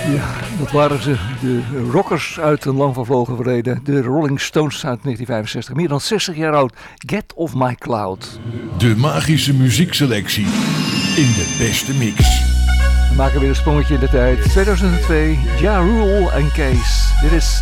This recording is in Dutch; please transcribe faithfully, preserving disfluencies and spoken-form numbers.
Ja, dat waren ze, de rockers uit een lang vervlogen verleden. De Rolling Stones uit negentien vijfenzestig, meer dan zestig jaar oud. Get Off My Cloud. De magische muziekselectie in de beste mix. We maken weer een sprongetje in de tijd. tweeduizend twee, Ja Rule en Kees. Dit is